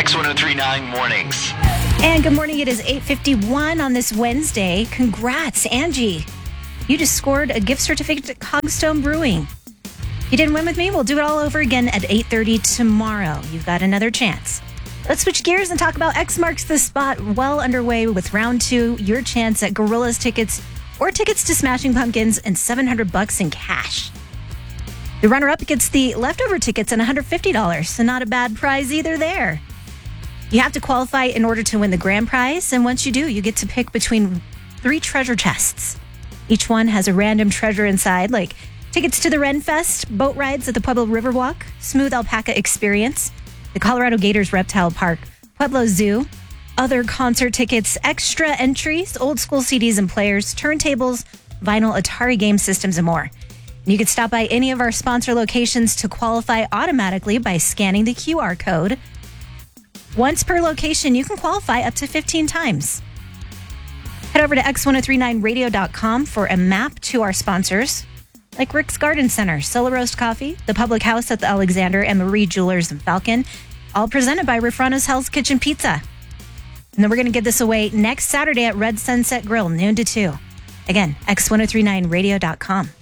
X1039 Mornings. And good morning. It is 8:51 on this Wednesday. Congrats, Angie. You just scored a gift certificate to Cogstone Brewing. You didn't win with me? We'll do it all over again at 8:30 tomorrow. You've got another chance. Let's switch gears and talk about X Marks the Spot. Well underway with round 2. Your chance at Gorillaz tickets or tickets to Smashing Pumpkins and $700 in cash. The runner-up gets the leftover tickets and $150, so not a bad prize either there. You have to qualify in order to win the grand prize, and once you do, you get to pick between 3 treasure chests. Each one has a random treasure inside, like tickets to the Ren Fest, boat rides at the Pueblo Riverwalk, Smooth Alpaca Experience, the Colorado Gators Reptile Park, Pueblo Zoo, other concert tickets, extra entries, old school CDs and players, turntables, vinyl Atari game systems, and more. You can stop by any of our sponsor locations to qualify automatically by scanning the QR code. Once per location, you can qualify up to 15 times. Head over to x1039radio.com for a map to our sponsors, like Rick's Garden Center, Solar Roast Coffee, the Public House at the Alexander, and Marie Jewelers and Falcon, all presented by Refrano's Hell's Kitchen Pizza. And then we're going to give this away next Saturday at Red Sunset Grill, noon to 2. Again, x1039radio.com.